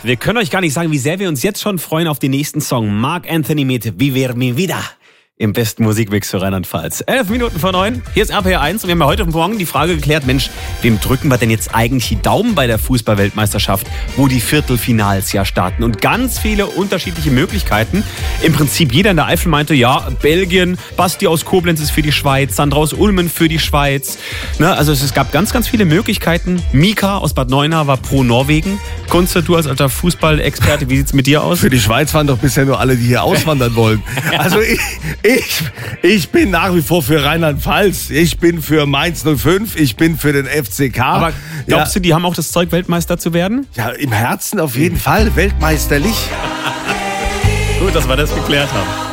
Wir können euch gar nicht sagen, wie sehr wir uns jetzt schon freuen auf den nächsten Song. Marc Anthony mit Vivir mi vida im besten Musikmix für Rheinland-Pfalz. 11 Minuten vor 9. Hier ist RPR 1 und wir haben ja heute Morgen die Frage geklärt, Mensch, wem drücken wir denn jetzt eigentlich die Daumen bei der Fußball-Weltmeisterschaft, wo die Viertelfinals ja starten? Und ganz viele unterschiedliche Möglichkeiten. Im Prinzip jeder in der Eifel meinte, ja, Belgien, Basti aus Koblenz ist für die Schweiz, Sandra aus Ulmen für die Schweiz. Ne, also es gab ganz, ganz viele Möglichkeiten. Mika aus Bad Neuenahr war pro Norwegen. Kunze, du als alter Fußballexperte, wie sieht's mit dir aus? Für die Schweiz waren doch bisher nur alle, die hier auswandern wollen. Also ich bin nach wie vor für Rheinland-Pfalz. Ich bin für Mainz 05. Ich bin für den FCK. Aber glaubst du, die haben auch das Zeug, Weltmeister zu werden? Ja, im Herzen auf jeden Fall. Weltmeisterlich. Gut, dass wir das geklärt haben.